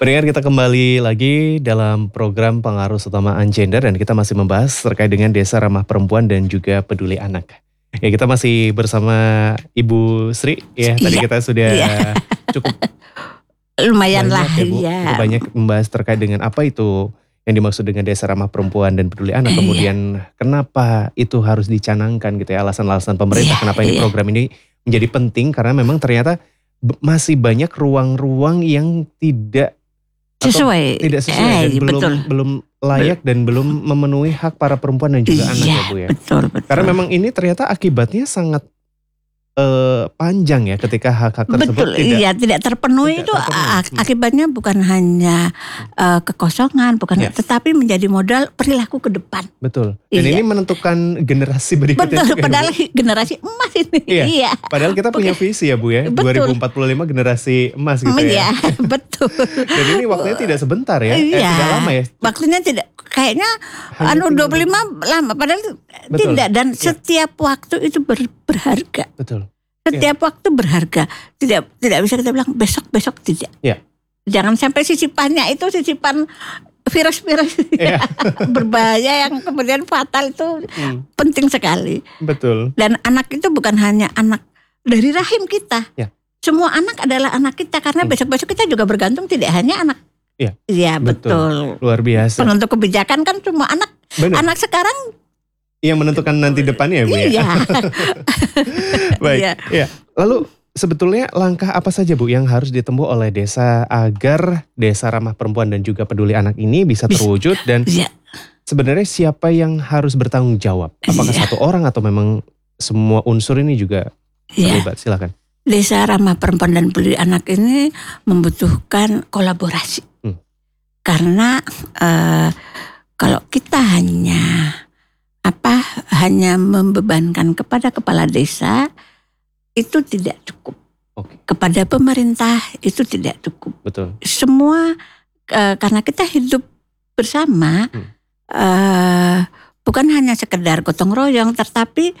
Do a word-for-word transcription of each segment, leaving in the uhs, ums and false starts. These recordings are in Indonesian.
Pendengar, kita kembali lagi dalam program Pengaruh Utamaan Gender dan kita masih membahas terkait dengan Desa Ramah Perempuan dan juga Peduli Anak. Ya, kita masih bersama Ibu Sri ya. Tadi Iya, kita sudah iya. cukup Lumayan banyak lah, ya Bu, iya. cukup banyak membahas terkait dengan apa itu yang dimaksud dengan Desa Ramah Perempuan dan Peduli Anak. Iya. Kemudian kenapa itu harus dicanangkan gitu ya, alasan-alasan pemerintah Iya, kenapa ini iya. program ini menjadi penting karena memang ternyata b- masih banyak ruang-ruang yang tidak atau Sesuai. tidak sesuai Eh, dan iya, belum betul. belum layak dan belum memenuhi hak para perempuan dan juga anak Iya, ya Bu ya. betul, betul. Karena memang ini ternyata akibatnya sangat eh, panjang ya ketika hak-hak tersebut Betul, tidak iya tidak terpenuhi tidak itu terpenuhi. a- Hmm. akibatnya bukan hanya eh, kekosongan, bukan, Ya. tetapi menjadi modal perilaku ke depan. betul. Dan Iya. ini menentukan generasi berikutnya Betul, juga ya, Bu. padahal generasi emas ini. Iya. Iya, Padahal kita punya visi ya Bu ya, Betul. dua ribu empat puluh lima generasi emas gitu Iya, ya. betul. Dan ini waktunya tidak sebentar ya, eh, Iya. tidak lama ya. Waktunya tidak, kayaknya Hanya anu tinggal dua puluh lima lama, padahal Betul. tidak, dan Iya. setiap waktu itu ber- berharga. Betul. Setiap waktu berharga. Tidak tidak bisa kita bilang besok-besok, tidak. Iya. Jangan sampai sisipannya itu sisipan virus-virus Iya. berbahaya yang kemudian fatal, itu Hmm, penting sekali. betul. Dan anak itu bukan hanya anak dari rahim kita. Ya. Semua anak adalah anak kita, karena Hmm. besok-besok kita juga bergantung, tidak hanya anak. Iya. Iya, Betul. betul. Luar biasa. Penentu kebijakan kan semua anak. Benar. Anak sekarang Yang menentukan nanti depannya ya Bu ya. iya. Baik. Iya. Ya. Lalu sebetulnya langkah apa saja Bu yang harus ditempuh oleh desa agar Desa Ramah Perempuan dan juga Peduli Anak ini bisa Bisa. terwujud, dan Iya. sebenarnya siapa yang harus bertanggung jawab? Apakah Iya. satu orang atau memang semua unsur ini juga Iya. terlibat? Silakan. Desa Ramah Perempuan dan Peduli Anak ini membutuhkan kolaborasi. Hmm. Karena eh, kalau kita hanya apa hanya membebankan kepada kepala desa, itu tidak cukup. Oke, Kepada pemerintah itu tidak cukup. betul. Semua eh, karena kita hidup bersama, Hmm. eh, bukan hanya sekedar gotong royong, tetapi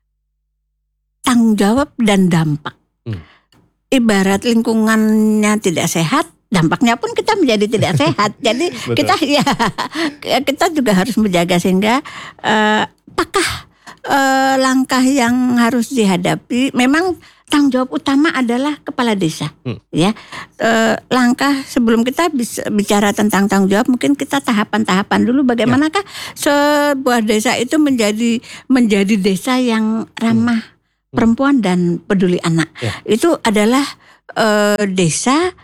tanggung jawab dan dampak. Hmm. Ibarat lingkungannya tidak sehat, dampaknya pun kita menjadi tidak sehat. Jadi Betul. kita ya kita juga harus menjaga sehingga eh, apakah eh, langkah yang harus dihadapi, memang tanggung jawab utama adalah kepala desa. Hmm. Ya, Eh, langkah sebelum kita bisa bicara tentang tanggung jawab, mungkin kita tahapan-tahapan dulu. Bagaimanakah sebuah desa itu menjadi menjadi desa yang ramah perempuan dan peduli anak? Ya. Itu adalah eh, desa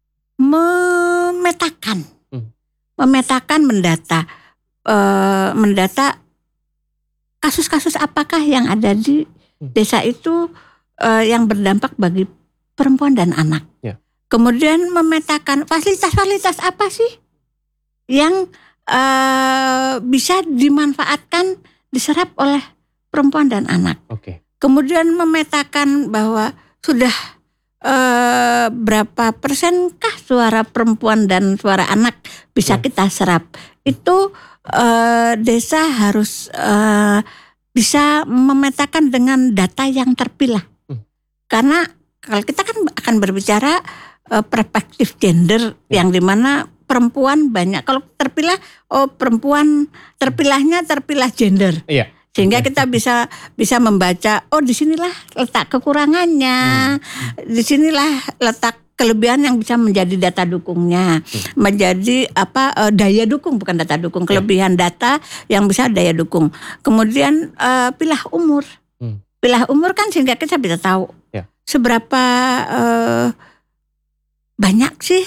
memetakan, Hmm. memetakan, mendata, eh, mendata kasus-kasus apakah yang ada di Hmm. desa itu eh, yang berdampak bagi perempuan dan anak. Ya. Kemudian memetakan fasilitas-fasilitas apa sih yang eh, bisa dimanfaatkan, diserap oleh perempuan dan anak. Oke. Kemudian memetakan bahwa sudah eh, berapa persenkah suara perempuan dan suara anak bisa Ya. kita serap. Itu eh, desa harus eh, bisa memetakan dengan data yang terpilah. Hmm. Karena kalau kita kan akan berbicara eh, perspektif gender, Ya. yang dimana perempuan banyak. Kalau terpilah, oh perempuan terpilahnya terpilah gender. Iya. Sehingga kita bisa bisa membaca, oh disinilah letak kekurangannya, disinilah letak kelebihan yang bisa menjadi data dukungnya, menjadi apa eh, daya dukung, bukan data dukung, kelebihan data yang bisa daya dukung. Kemudian eh, pilah umur, Hmm. pilah umur kan sehingga kita bisa tahu Ya. seberapa eh, banyak sih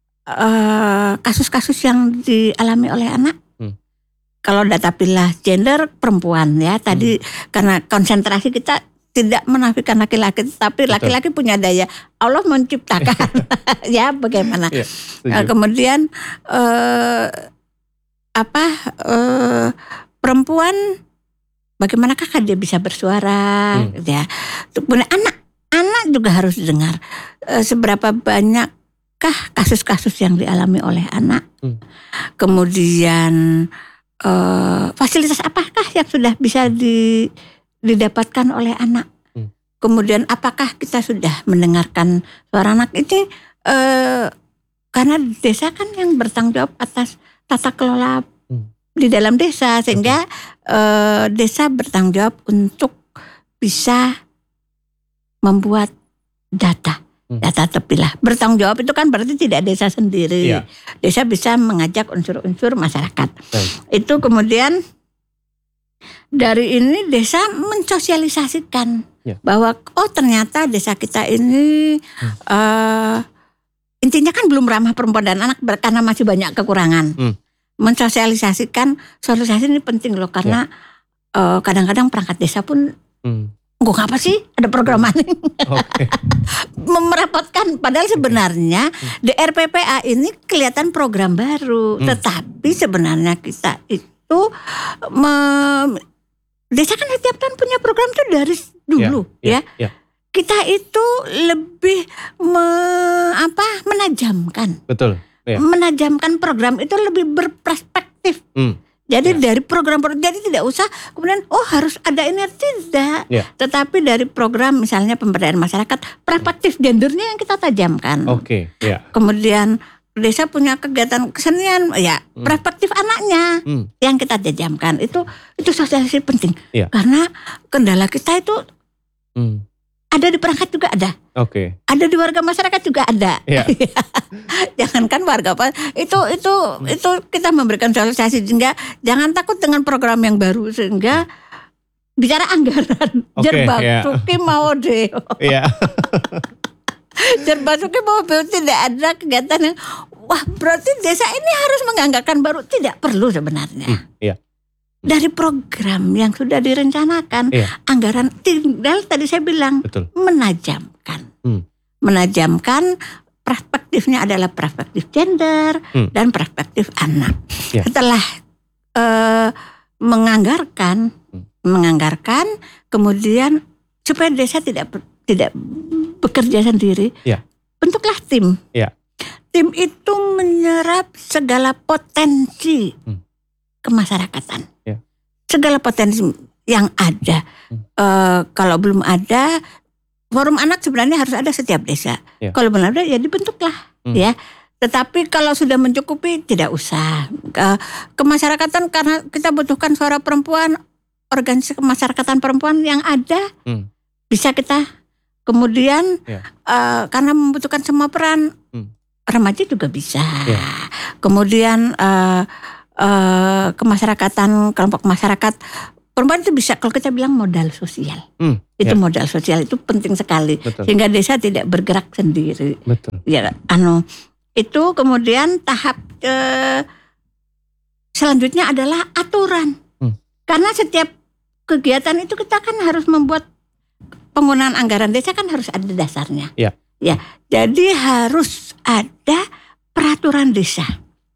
eh, kasus-kasus yang dialami oleh anak. Kalau data pilah gender perempuan ya tadi, karena konsentrasi kita tidak menafikan laki-laki, tapi Betul. laki-laki punya daya, Allah menciptakan ya bagaimana. Iya, Nah, setuju. kemudian eh, apa eh, perempuan bagaimanakah dia bisa bersuara, Hmm. gitu ya. Kemudian anak, anak juga harus didengar. Eh, seberapa banyakkah kasus-kasus yang dialami oleh anak. Hmm. Kemudian eh, fasilitas apakah yang sudah bisa di, didapatkan oleh anak. Hmm. Kemudian apakah kita sudah mendengarkan suara anak ini. Eh, karena desa kan yang bertanggung jawab atas tata kelola Hmm. di dalam desa, sehingga eh, desa bertanggung jawab untuk bisa membuat data. Hmm. Data terpilah. Bertanggung jawab itu kan berarti tidak desa sendiri. Iya. Desa bisa mengajak unsur-unsur masyarakat. Baik. Itu kemudian dari ini desa mensosialisasikan Ya. bahwa oh ternyata desa kita ini Hmm. eh, intinya kan belum ramah perempuan dan anak ber- karena masih banyak kekurangan. Hmm. Mensosialisasikan sosialisasi ini penting loh, karena eh, kadang-kadang perangkat desa pun Hmm. gue ngapa sih ada program ini Oke. merepotkan, padahal sebenarnya D R P P A ini kelihatan program baru, Hmm. tetapi sebenarnya kita itu me- desa kan setiap tahun punya program itu dari dulu ya, Ya. kita itu lebih me- apa menajamkan Betul. Ya. menajamkan program itu lebih berperspektif. Hmm. Jadi Ya. dari program jadi tidak usah kemudian oh harus ada ini, tidak. Ya. Tetapi dari program misalnya pemberdayaan masyarakat, perspektif gendernya yang kita tajamkan. Oke. Ya. Kemudian desa punya kegiatan kesenian, ya Hmm. perspektif anaknya Hmm. yang kita tajamkan. Itu itu sosialisasi penting. Ya. Karena kendala kita itu Hmm. ada di perangkat juga ada, Oke. ada di warga masyarakat juga ada. Ya. Jangankan warga apa itu itu itu kita memberikan sosialisasi, sehingga jangan takut dengan program yang baru, sehingga bicara anggaran Oke, ya. Jerbasuki mau deh Iya. Jerbasuki mau tidak ada kegiatan yang wah berarti desa ini harus menganggarkan baru, tidak perlu sebenarnya. Iya. Dari program yang sudah direncanakan, Iya. anggaran tinggal tadi saya bilang Betul. menajamkan. Hmm. Menajamkan perspektifnya adalah perspektif gender Hmm. dan perspektif anak. Ya. Setelah eh, menganggarkan, Hmm. menganggarkan, kemudian supaya desa tidak ber- tidak bekerja sendiri, Ya. bentuklah tim. Ya. Tim itu menyerap segala potensi Hmm. kemasyarakatan, Ya. segala potensi yang ada. Hmm. Eh, kalau belum ada, forum anak sebenarnya harus ada setiap desa. Ya. Kalau belum ada, ya dibentuklah, Hmm. ya. Tetapi kalau sudah mencukupi, tidak usah. Ke, kemasyarakatan karena kita butuhkan suara perempuan, organisasi kemasyarakatan perempuan yang ada Hmm. bisa kita. Kemudian Ya. eh, karena membutuhkan semua peran, Hmm. remaja juga bisa. Ya. Kemudian eh, eh, kemasyarakatan, kelompok masyarakat perempuan itu bisa, kalau kita bilang modal sosial. Hmm. Itu Ya. modal sosial itu penting sekali, Betul. sehingga desa tidak bergerak sendiri. Betul. Ya, anu itu kemudian tahap eh, selanjutnya adalah aturan. Hmm. Karena setiap kegiatan itu kita kan harus membuat penggunaan anggaran desa kan harus ada dasarnya. Ya. Ya, jadi harus ada peraturan desa.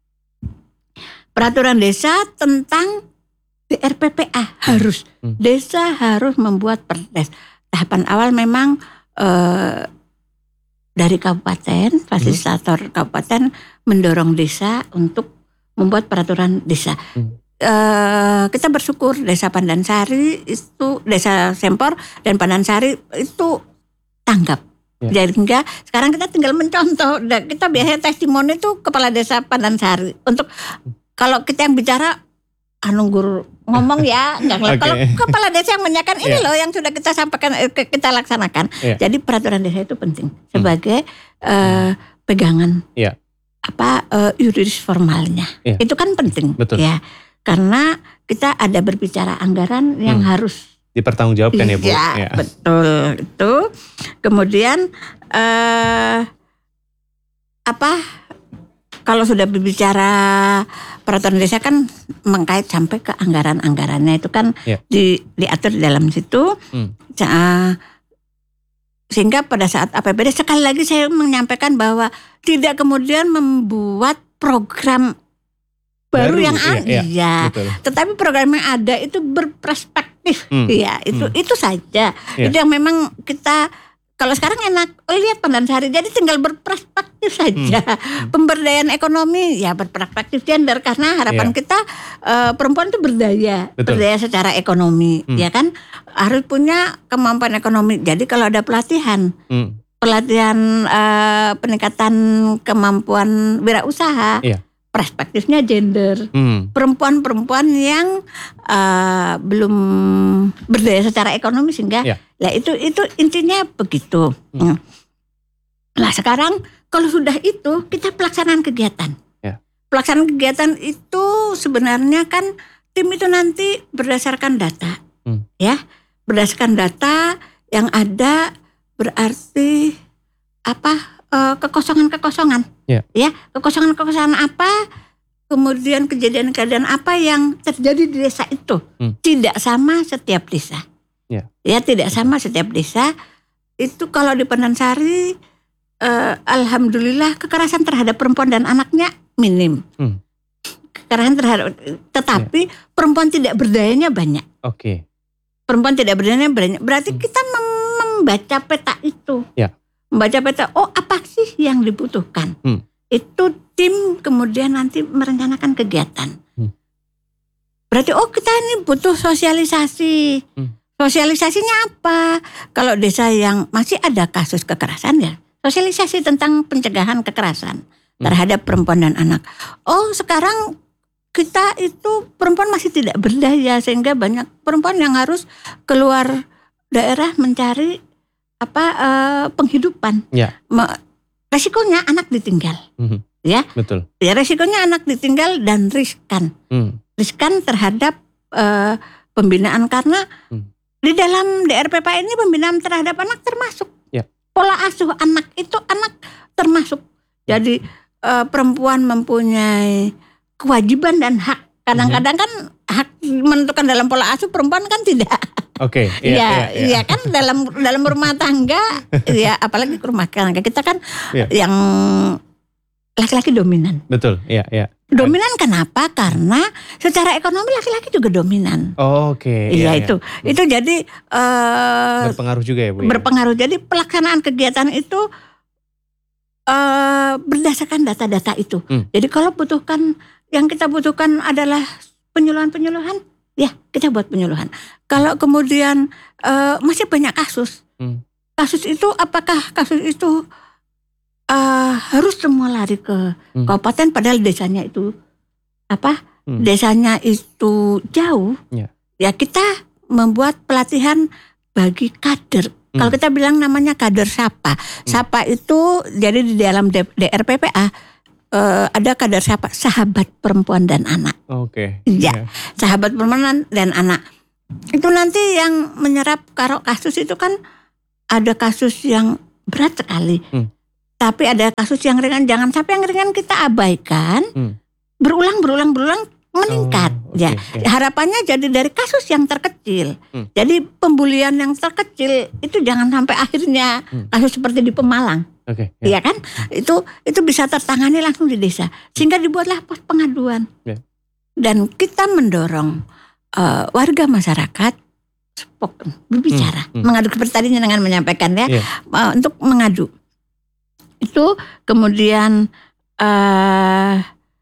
Peraturan desa tentang D R P P A harus. Hmm. Desa harus membuat perdes. Tahapan awal memang eh, dari kabupaten, fasilitator kabupaten mendorong desa untuk membuat peraturan desa. Hmm. Eh, kita bersyukur desa Pandansari itu, desa Sempor dan Pandansari itu tanggap. Ya. Jadi enggak, sekarang kita tinggal mencontoh. Dan kita biasanya testimoni itu kepala desa Pandansari. Untuk kalau kita yang bicara anu guru ngomong ya, enggak. Oke. Kalau kepala desa yang menyampaikan ini Ya. loh yang sudah kita sampaikan, eh, kita laksanakan. Ya. Jadi peraturan desa itu penting sebagai eh, pegangan Ya. apa eh, yuridis formalnya. Ya. Itu kan penting. Betul. Ya. Karena kita ada berbicara anggaran yang Hmm. harus Dipertanggungjawabkan ya Bu. iya, Ya. betul itu. Kemudian eh, apa? Kalau sudah berbicara peraturan desa kan mengkait sampai ke anggaran-anggarannya itu kan Ya. di, diatur di dalam situ. Hmm. Sa- Sehingga pada saat A P B D sekali lagi saya menyampaikan bahwa tidak kemudian membuat program baru, Baru, yang iya, ada, iya. ya. Betul. Tetapi program yang ada itu berperspektif, Hmm. ya itu Hmm. itu saja. Ya. Itu yang memang kita kalau sekarang enak, oh lihat Pandansari, jadi tinggal berperspektif saja. Hmm. Pemberdayaan ekonomi ya berperspektif gender, karena harapan Ya. kita eh, perempuan itu berdaya, Betul. berdaya secara ekonomi, Hmm. ya kan harus punya kemampuan ekonomi. Jadi kalau ada pelatihan Hmm. pelatihan uh, peningkatan kemampuan wirausaha. Iya. Perspektifnya gender, Hmm. perempuan-perempuan yang uh, belum berdaya secara ekonomi sehingga, ya. Lah itu itu intinya begitu. Hmm. Nah sekarang kalau sudah itu kita pelaksanaan kegiatan, ya. pelaksanaan kegiatan itu sebenarnya kan tim itu nanti berdasarkan data, hmm. ya, berdasarkan data yang ada berarti apa? kekosongan-kekosongan, ya, ya kekosongan-kekosongan apa, kemudian kejadian-kejadian apa yang terjadi di desa itu hmm. tidak sama setiap desa, ya, ya tidak sama setiap desa. Itu kalau di Pandansari, eh, alhamdulillah kekerasan terhadap perempuan dan anaknya minim, hmm. kekerasan terhadap, tetapi ya. perempuan tidak berdayanya banyak. Oke. Okay. Perempuan tidak berdayanya banyak, berarti hmm. kita membaca peta itu. Ya. Membaca peta, oh apa sih yang dibutuhkan? Hmm. Itu tim kemudian nanti merencanakan kegiatan. Hmm. Berarti oh kita ini butuh sosialisasi. Hmm. Sosialisasinya apa? Kalau desa yang masih ada kasus kekerasan ya, sosialisasi tentang pencegahan kekerasan hmm. terhadap perempuan dan anak. Oh sekarang kita itu perempuan masih tidak berdaya sehingga banyak perempuan yang harus keluar daerah mencari apa uh, penghidupan, ya. Resikonya anak ditinggal, mm-hmm. ya, betul. Ya resikonya anak ditinggal dan riskan, mm. riskan terhadap uh, pembinaan karena mm. di dalam D R P P A ini pembinaan terhadap anak termasuk, ya. Pola asuh anak itu anak termasuk, jadi uh, perempuan mempunyai kewajiban dan hak. Kadang-kadang kan hak menentukan dalam pola asuh perempuan kan tidak. Oke, okay, iya, iya, iya. Ya kan dalam dalam rumah tangga, ya apalagi rumah tangga kita kan yeah. yang laki-laki dominan. Betul, iya, iya. Dominan kenapa? Karena secara ekonomi laki-laki juga dominan. Oh, oke. Okay. Iya, iya, itu, iya. itu jadi uh, berpengaruh juga ya Bu. Berpengaruh. Ya? Jadi pelaksanaan kegiatan itu uh, berdasarkan data-data itu. Hmm. Jadi kalau butuhkan yang kita butuhkan adalah penyuluhan-penyuluhan. Ya, kita buat penyuluhan. Kalau kemudian uh, masih banyak kasus, hmm. kasus itu apakah kasus itu uh, harus semua lari ke hmm. kabupaten padahal desanya itu apa? Hmm. Desanya itu jauh. Ya. Ya kita membuat pelatihan bagi kader. Hmm. Kalau kita bilang namanya kader Sapa. Hmm. Sapa itu jadi di dalam D R P P A. Uh, ada kader siapa? Sahabat perempuan dan anak. Oke. Okay. Ya, yeah. Sahabat perempuan dan anak. Itu nanti yang menyerap kalau kasus itu kan ada kasus yang berat sekali. Hmm. Tapi ada kasus yang ringan. Jangan sampai yang ringan kita abaikan. Hmm. Berulang, berulang, berulang meningkat. Oh, okay. Ya, yeah. Harapannya jadi dari kasus yang terkecil. Hmm. Jadi pembulian yang terkecil itu jangan sampai akhirnya hmm. kasus seperti di Pemalang. Oke, okay, ya. ya kan, itu itu bisa tertangani langsung di desa, sehingga dibuatlah pos pengaduan, ya. Dan kita mendorong uh, warga masyarakat berbicara, hmm, hmm. mengadu seperti tadinya dengan menyampaikan ya, ya. Uh, untuk mengadu. Itu kemudian uh,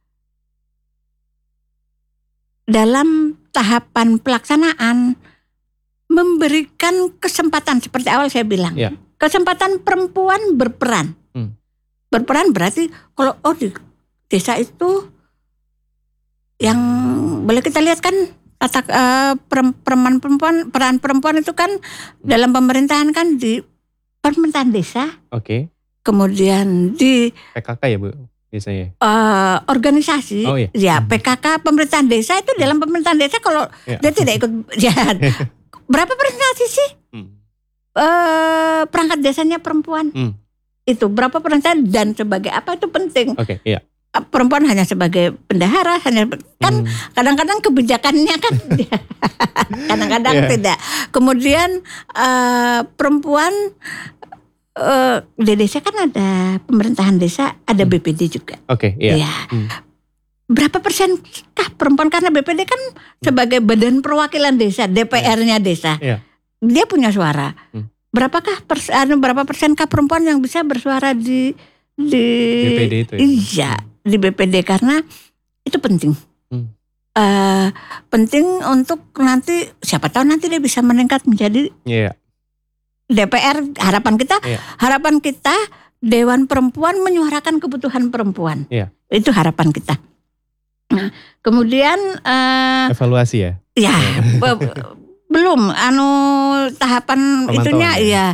dalam tahapan pelaksanaan memberikan kesempatan seperti awal saya bilang. Ya. Kesempatan perempuan berperan. Hmm. Berperan berarti kalau oh di desa itu yang boleh kita lihat kan tata uh, perempuan perempuan peran perempuan itu kan hmm. dalam pemerintahan kan di pemerintahan desa. Oke. Okay. Kemudian di P K K ya Bu biasanya. Uh, organisasi oh, iya. ya P K K pemerintahan desa itu dalam pemerintahan desa kalau ya. Dia tidak ikut ya berapa persentase sih? Hmm. Uh, perangkat desanya perempuan hmm. itu berapa persen dan sebagai apa itu penting. Oke, okay, iya. Perempuan hanya sebagai bendahara, hanya kan hmm. kadang-kadang kebijakannya kan kadang-kadang yeah. tidak. Kemudian uh, perempuan uh, di desa kan ada pemerintahan desa, ada hmm. B P D juga. Oke, okay, iya. Ya. Hmm. Berapa persen kah perempuan karena B P D kan sebagai badan perwakilan desa, D P R-nya desa. Yeah. Dia punya suara. Hmm. Berapakah persen, berapa persenkah perempuan yang bisa bersuara di di B P D itu? Ya? Iya, di B P D karena itu penting. Hmm. Uh, penting untuk nanti siapa tahu nanti dia bisa meningkat menjadi yeah. D P R harapan kita, Iya. harapan kita Dewan Perempuan menyuarakan kebutuhan perempuan. Iya. Itu harapan kita. Nah, kemudian uh, evaluasi ya. Ya, be- belum anu tahapan Pemantauan itunya ya. ya.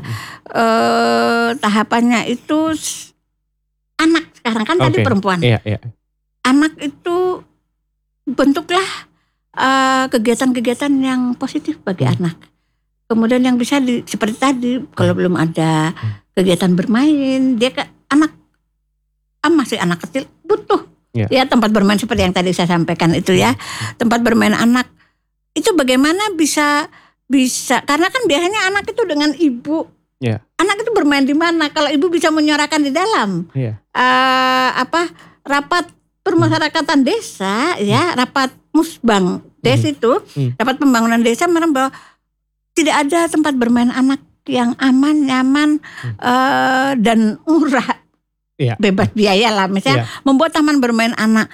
Uh, tahapannya itu s- anak sekarang kan tadi Oke. perempuan. Iya, iya. Anak itu bentuklah uh, kegiatan-kegiatan yang positif bagi Hmm. anak. Kemudian yang bisa di, seperti tadi, kalau belum ada kegiatan bermain, dia ke anak ah, masih anak kecil butuh Ya. ya tempat bermain seperti yang tadi saya sampaikan itu ya, tempat bermain anak itu bagaimana bisa bisa karena kan biasanya anak itu dengan ibu, Ya. anak itu bermain di mana? Kalau ibu bisa menyuarakan di dalam Iya. eh, apa rapat permasyarakatan desa ya, rapat musbang des itu, Hmm. rapat pembangunan desa memang bahwa tidak ada tempat bermain anak yang aman, nyaman eh, dan murah, Iya. bebas biaya lah. Misalnya Iya. membuat taman bermain anak,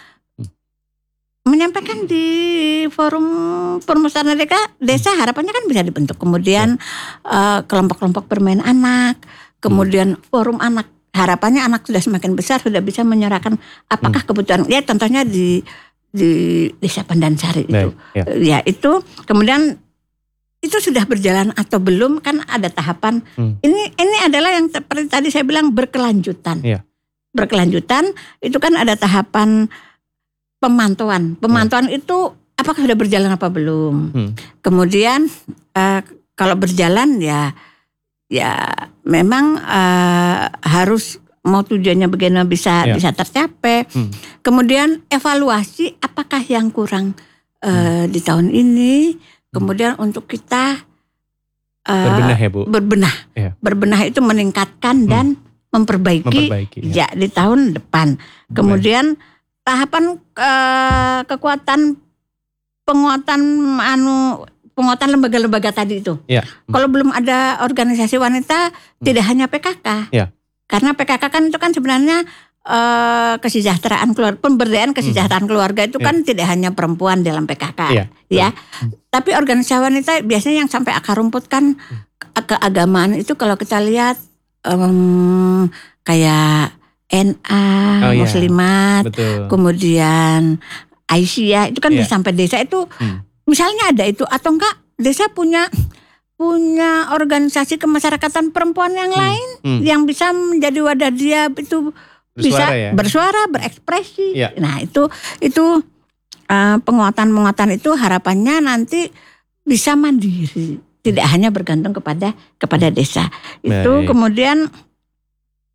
menyampaikan di forum permusyawaratan desa, desa harapannya kan bisa dibentuk. Kemudian eh, kelompok-kelompok bermain anak, kemudian forum anak. Harapannya anak sudah semakin besar sudah bisa menyuarakan apakah kebutuhan. Ya contohnya di di Desa Pandansari itu. Baik, ya. Ya itu kemudian itu sudah berjalan atau belum, kan ada tahapan. Hmm. Ini ini adalah yang seperti tadi saya bilang berkelanjutan. Iya. Berkelanjutan itu kan ada tahapan pemantauan. Pemantauan itu apakah sudah berjalan apa belum. Hmm. Kemudian eh, kalau berjalan ya ya memang eh, harus mau tujuannya bagaimana bisa Ya. bisa tercapai. Hmm. Kemudian evaluasi apakah yang kurang eh, di tahun ini. Kemudian untuk kita eh, Berbenah ya, Bu. berbenah, Ya. berbenah itu meningkatkan dan memperbaiki, Memperbaiki, ya di tahun depan. Kemudian tahapan eh, kekuatan penguatan anu penguatan lembaga-lembaga tadi itu. Ya. Kalau belum ada organisasi wanita, tidak hanya P K K. Ya. Karena P K K kan itu kan sebenarnya eh, kesejahteraan keluarga, pemberdayaan kesejahteraan keluarga itu kan tidak hanya perempuan dalam P K K, Iya. ya. Tapi organisasi wanita biasanya yang sampai akar rumput kan ke- keagamaan itu kalau kita lihat em, kayak N A, Oh, iya. Muslimat, Betul. kemudian Aisyah itu kan Iya. sampai desa itu Hmm. misalnya ada itu atau enggak desa punya punya organisasi kemasyarakatan perempuan yang lain Hmm. yang bisa menjadi wadah dia itu bisa Bersuara ya? bersuara, berekspresi. Iya. Nah, itu itu uh, penguatan-penguatan itu harapannya nanti bisa mandiri, tidak hanya bergantung kepada kepada desa. Itu Baik. kemudian